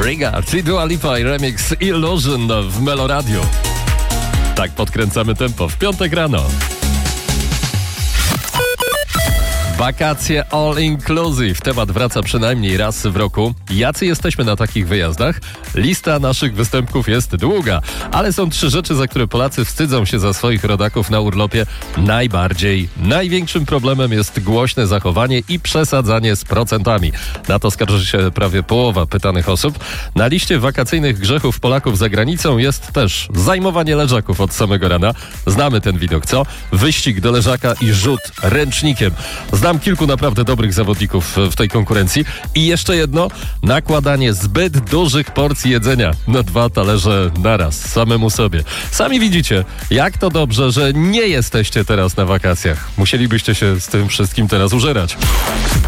Rigard i Dua Lipa i remix Illusion w Melo Radio. Tak podkręcamy tempo w piątek rano. Wakacje all inclusive. Temat wraca przynajmniej raz w roku. Jacy jesteśmy na takich wyjazdach? Lista naszych występków jest długa, ale są 3 rzeczy, za które Polacy wstydzą się za swoich rodaków na urlopie najbardziej. Największym problemem jest głośne zachowanie i przesadzanie z procentami. Na to skarży się prawie połowa pytanych osób. Na liście wakacyjnych grzechów Polaków za granicą jest też zajmowanie leżaków od samego rana. Znamy ten widok, co? Wyścig do leżaka i rzut ręcznikiem. Znam kilku naprawdę dobrych zawodników w tej konkurencji. I jeszcze jedno, nakładanie zbyt dużych porcji jedzenia na 2 talerze naraz, samemu sobie. Sami widzicie, jak to dobrze, że nie jesteście teraz na wakacjach. Musielibyście się z tym wszystkim teraz użerać.